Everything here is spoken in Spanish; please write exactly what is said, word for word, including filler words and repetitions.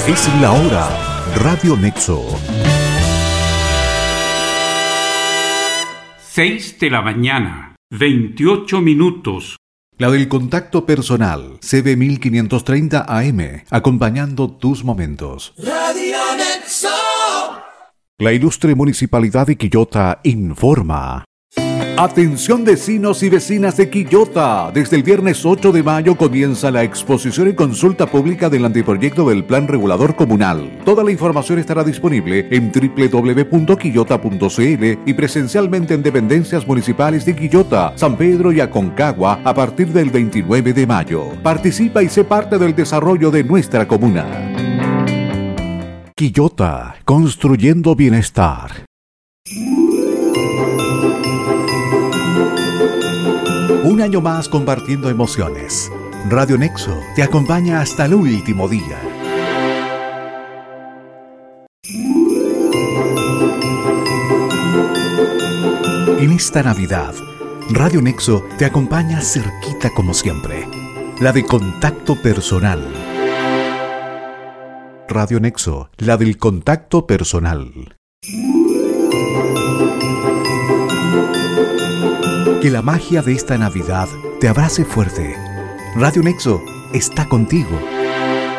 Es la hora. Radio Nexo. seis de la mañana, veintiocho minutos. La del contacto personal, C B mil quinientos treinta A M, acompañando tus momentos. Radio Nexo. La ilustre Municipalidad de Quillota informa. Atención vecinos y vecinas de Quillota. Desde el viernes ocho de mayo comienza la exposición y consulta pública del anteproyecto del Plan Regulador Comunal. Toda la información estará disponible en doble u doble u doble u punto quillota punto c l y presencialmente en dependencias municipales de Quillota, San Pedro y Aconcagua a partir del veintinueve de mayo. Participa y sé parte del desarrollo de nuestra comuna. Quillota, construyendo bienestar. Un año más compartiendo emociones. Radio Nexo te acompaña hasta el último día. En esta Navidad, Radio Nexo te acompaña cerquita como siempre. La de contacto personal. Radio Nexo, la del contacto personal. Que la magia de esta Navidad te abrace fuerte. Radio Nexo está contigo.